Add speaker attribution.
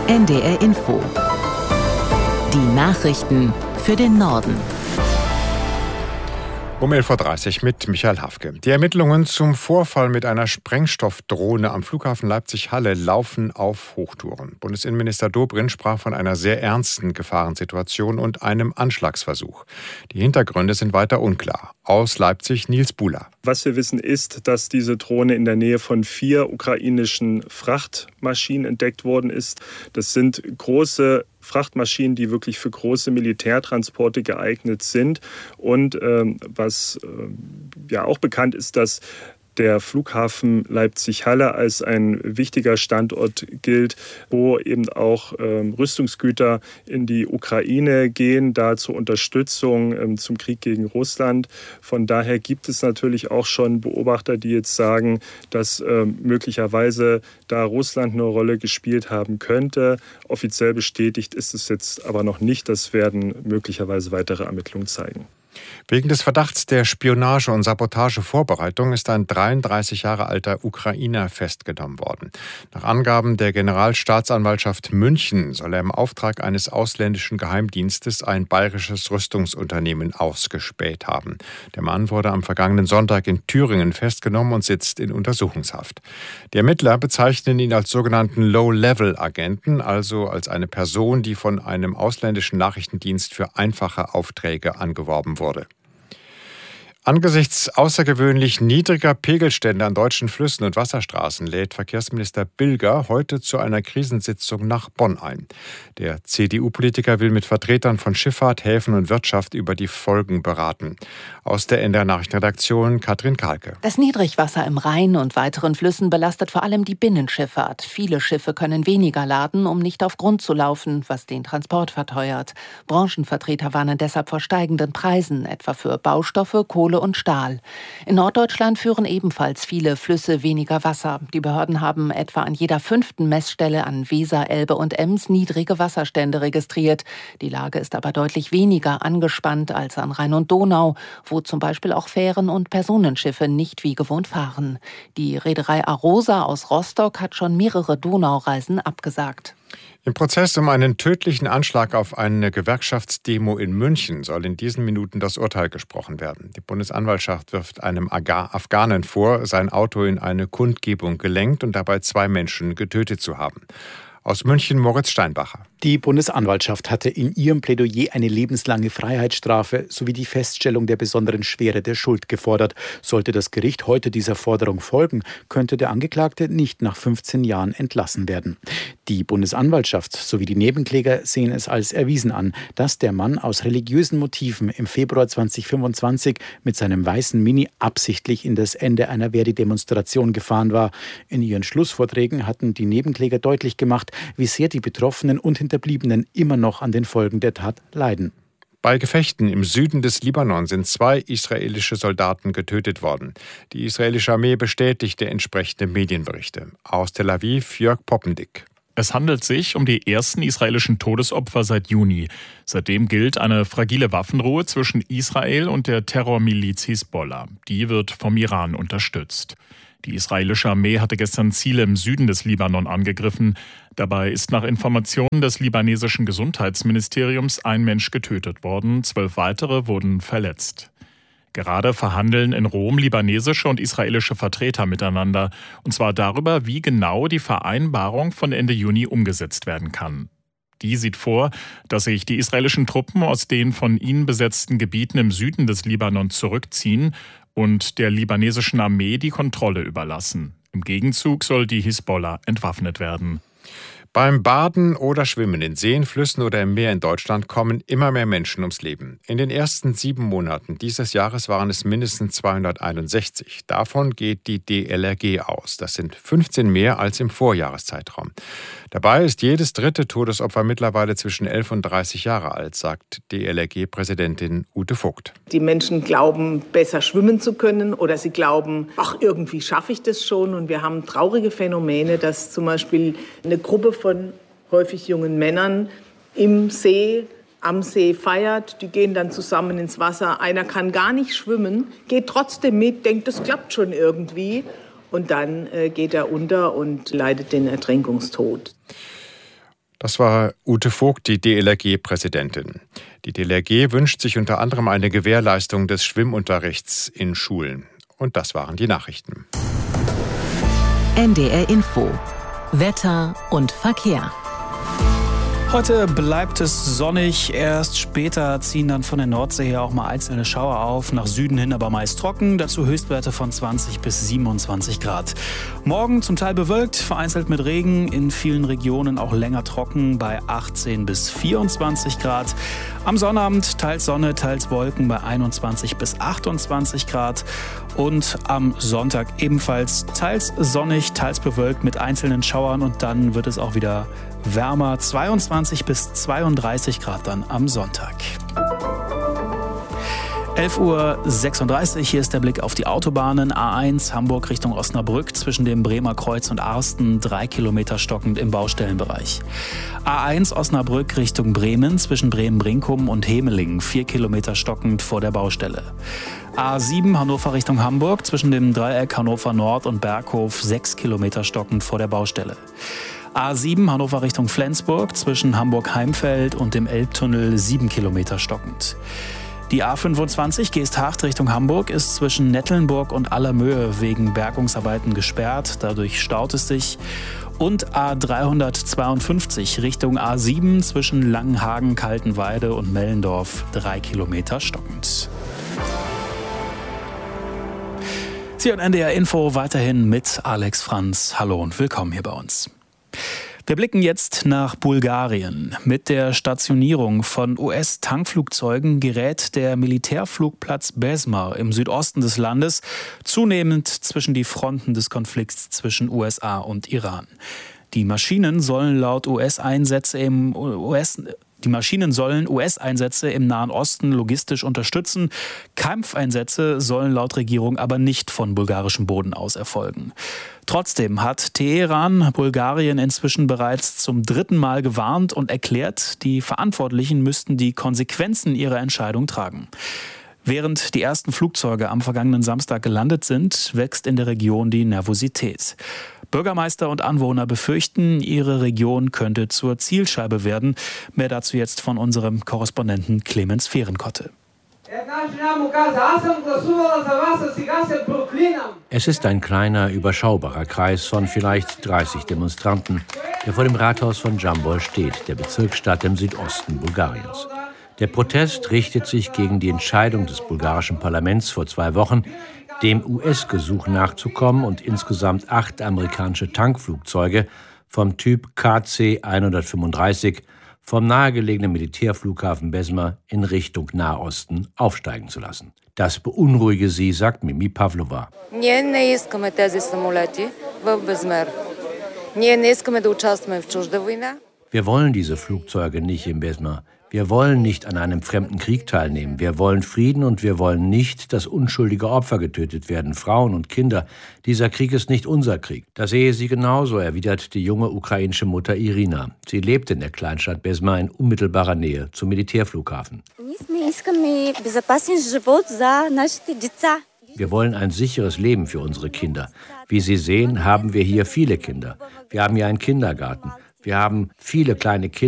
Speaker 1: NDR Info. Die Nachrichten für den Norden.
Speaker 2: Um 11.30 Uhr mit Michael Hafke. Die Ermittlungen zum Vorfall mit einer Sprengstoffdrohne am Flughafen Leipzig-Halle laufen auf Hochtouren. Bundesinnenminister Dobrindt sprach von einer sehr ernsten Gefahrensituation und einem Anschlagsversuch. Die Hintergründe sind weiter unklar. Aus Leipzig Nils Buhler.
Speaker 3: Was wir wissen ist, dass diese Drohne in der Nähe von 4 ukrainischen Frachtmaschinen entdeckt worden ist. Das sind große Frachtmaschinen, die wirklich für große Militärtransporte geeignet sind. Und was ja auch bekannt ist, dass der Flughafen Leipzig-Halle als ein wichtiger Standort gilt, wo eben auch Rüstungsgüter in die Ukraine gehen, da zur Unterstützung zum Krieg gegen Russland. Von daher gibt es natürlich auch schon Beobachter, die jetzt sagen, dass möglicherweise da Russland eine Rolle gespielt haben könnte. Offiziell bestätigt ist es jetzt aber noch nicht. Das werden möglicherweise weitere Ermittlungen zeigen.
Speaker 2: Wegen des Verdachts der Spionage- und Sabotagevorbereitung ist ein 33 Jahre alter Ukrainer festgenommen worden. Nach Angaben der Generalstaatsanwaltschaft München soll er im Auftrag eines ausländischen Geheimdienstes ein bayerisches Rüstungsunternehmen ausgespäht haben. Der Mann wurde am vergangenen Sonntag in Thüringen festgenommen und sitzt in Untersuchungshaft. Die Ermittler bezeichnen ihn als sogenannten Low-Level-Agenten, also als eine Person, die von einem ausländischen Nachrichtendienst für einfache Aufträge angeworben wurde. Angesichts außergewöhnlich niedriger Pegelstände an deutschen Flüssen und Wasserstraßen lädt Verkehrsminister Bilger heute zu einer Krisensitzung nach Bonn ein. Der CDU-Politiker will mit Vertretern von Schifffahrt, Häfen und Wirtschaft über die Folgen beraten. Aus der NDR Nachrichtenredaktion Katrin Kahlke.
Speaker 4: Das Niedrigwasser im Rhein und weiteren Flüssen belastet vor allem die Binnenschifffahrt. Viele Schiffe können weniger laden, um nicht auf Grund zu laufen, was den Transport verteuert. Branchenvertreter warnen deshalb vor steigenden Preisen, etwa für Baustoffe, Kohle und Stahl. In Norddeutschland führen ebenfalls viele Flüsse weniger Wasser. Die Behörden haben etwa an jeder 5. Messstelle an Weser, Elbe und Ems niedrige Wasserstände registriert. Die Lage ist aber deutlich weniger angespannt als an Rhein und Donau, wo zum Beispiel auch Fähren und Personenschiffe nicht wie gewohnt fahren. Die Reederei Arosa aus Rostock hat schon mehrere Donaureisen abgesagt.
Speaker 2: Im Prozess um einen tödlichen Anschlag auf eine Gewerkschaftsdemo in München soll in diesen Minuten das Urteil gesprochen werden. Die Bundesanwaltschaft wirft einem Afghanen vor, sein Auto in eine Kundgebung gelenkt und dabei 2 Menschen getötet zu haben. Aus München Moritz Steinbacher.
Speaker 5: Die Bundesanwaltschaft hatte in ihrem Plädoyer eine lebenslange Freiheitsstrafe sowie die Feststellung der besonderen Schwere der Schuld gefordert. Sollte das Gericht heute dieser Forderung folgen, könnte der Angeklagte nicht nach 15 Jahren entlassen werden. Die Bundesanwaltschaft sowie die Nebenkläger sehen es als erwiesen an, dass der Mann aus religiösen Motiven im Februar 2025 mit seinem weißen Mini absichtlich in das Ende einer Verdi-Demonstration gefahren war. In ihren Schlussvorträgen hatten die Nebenkläger deutlich gemacht, wie sehr die Betroffenen und Hinterbliebenen immer noch an den Folgen der Tat leiden.
Speaker 2: Bei Gefechten im Süden des Libanon sind 2 israelische Soldaten getötet worden. Die israelische Armee bestätigte entsprechende Medienberichte. Aus Tel Aviv Jörg Poppendick.
Speaker 6: Es handelt sich um die ersten israelischen Todesopfer seit Juni. Seitdem gilt eine fragile Waffenruhe zwischen Israel und der Terrormiliz Hisbollah. Die wird vom Iran unterstützt. Die israelische Armee hatte gestern Ziele im Süden des Libanon angegriffen. Dabei ist nach Informationen des libanesischen Gesundheitsministeriums ein Mensch getötet worden, 12 weitere wurden verletzt. Gerade verhandeln in Rom libanesische und israelische Vertreter miteinander, und zwar darüber, wie genau die Vereinbarung von Ende Juni umgesetzt werden kann. Die sieht vor, dass sich die israelischen Truppen aus den von ihnen besetzten Gebieten im Süden des Libanon zurückziehen und der libanesischen Armee die Kontrolle überlassen. Im Gegenzug soll die Hisbollah entwaffnet werden.
Speaker 2: Beim Baden oder Schwimmen in Seen, Flüssen oder im Meer in Deutschland kommen immer mehr Menschen ums Leben. In den ersten 7 Monaten dieses Jahres waren es mindestens 261. Davon geht die DLRG aus. Das sind 15 mehr als im Vorjahreszeitraum. Dabei ist jedes 3. Todesopfer mittlerweile zwischen 11 und 30 Jahre alt, sagt DLRG-Präsidentin Ute Vogt.
Speaker 7: Die Menschen glauben, besser schwimmen zu können oder sie glauben, ach, irgendwie schaffe ich das schon. Und wir haben traurige Phänomene, dass zum Beispiel eine Gruppe von häufig jungen Männern am See feiert. Die gehen dann zusammen ins Wasser. Einer kann gar nicht schwimmen, geht trotzdem mit, denkt, das klappt schon irgendwie. Und dann geht er unter und leidet den Ertrinkungstod.
Speaker 2: Das war Ute Vogt, die DLRG-Präsidentin. Die DLRG wünscht sich unter anderem eine Gewährleistung des Schwimmunterrichts in Schulen. Und das waren die Nachrichten.
Speaker 1: NDR Info. Wetter und Verkehr.
Speaker 8: Heute bleibt es sonnig, erst später ziehen dann von der Nordsee her auch mal einzelne Schauer auf, nach Süden hin aber meist trocken, dazu Höchstwerte von 20 bis 27 Grad. Morgen zum Teil bewölkt, vereinzelt mit Regen, in vielen Regionen auch länger trocken bei 18 bis 24 Grad. Am Sonnabend teils Sonne, teils Wolken bei 21 bis 28 Grad und am Sonntag ebenfalls teils sonnig, teils bewölkt mit einzelnen Schauern und dann wird es auch wieder wärmer, 22 bis 32 Grad dann am Sonntag. 11:36 Uhr, hier ist der Blick auf die Autobahnen. A1 Hamburg Richtung Osnabrück zwischen dem Bremer Kreuz und Arsten, 3 Kilometer stockend im Baustellenbereich. A1 Osnabrück Richtung Bremen zwischen Bremen-Brinkum und Hemelingen, 4 Kilometer stockend vor der Baustelle. A7 Hannover Richtung Hamburg zwischen dem Dreieck Hannover Nord und Berghof, 6 Kilometer stockend vor der Baustelle. A7 Hannover Richtung Flensburg zwischen Hamburg-Heimfeld und dem Elbtunnel, 7 Kilometer stockend. Die A25 Geesthacht Richtung Hamburg ist zwischen Nettelnburg und Allermöhe wegen Bergungsarbeiten gesperrt. Dadurch staut es sich. Und A352 Richtung A7 zwischen Langenhagen, Kaltenweide und Mellendorf, 3 Kilometer stockend. Sie und NDR Info weiterhin mit Alex Franz. Hallo und willkommen hier bei uns. Wir blicken jetzt nach Bulgarien. Mit der Stationierung von US-Tankflugzeugen gerät der Militärflugplatz Besmar im Südosten des Landes zunehmend zwischen die Fronten des Konflikts zwischen USA und Iran. Die Maschinen sollen US-Einsätze im Nahen Osten logistisch unterstützen. Kampfeinsätze sollen laut Regierung aber nicht von bulgarischem Boden aus erfolgen. Trotzdem hat Teheran Bulgarien inzwischen bereits zum 3. Mal gewarnt und erklärt, die Verantwortlichen müssten die Konsequenzen ihrer Entscheidung tragen. Während die ersten Flugzeuge am vergangenen Samstag gelandet sind, wächst in der Region die Nervosität. Bürgermeister und Anwohner befürchten, ihre Region könnte zur Zielscheibe werden. Mehr dazu jetzt von unserem Korrespondenten Clemens Fehrenkotte.
Speaker 9: Es ist ein kleiner, überschaubarer Kreis von vielleicht 30 Demonstranten, der vor dem Rathaus von Jambol steht, der Bezirksstadt im Südosten Bulgariens. Der Protest richtet sich gegen die Entscheidung des bulgarischen Parlaments vor 2 Wochen, dem US-Gesuch nachzukommen und insgesamt 8 amerikanische Tankflugzeuge vom Typ KC-135 vom nahegelegenen Militärflughafen Besmar in Richtung Nahosten aufsteigen zu lassen. Das beunruhige sie, sagt Mimi Pavlova. Wir wollen diese Flugzeuge nicht in Besmar. Wir wollen nicht an einem fremden Krieg teilnehmen. Wir wollen Frieden und wir wollen nicht, dass unschuldige Opfer getötet werden, Frauen und Kinder. Dieser Krieg ist nicht unser Krieg. Das sehe sie genauso, erwidert die junge ukrainische Mutter Irina. Sie lebt in der Kleinstadt Besmar in unmittelbarer Nähe zum Militärflughafen. Wir wollen ein sicheres Leben für unsere Kinder. Wie Sie sehen, haben wir hier viele Kinder. Wir haben hier einen Kindergarten. Wir haben viele kleine Kinder.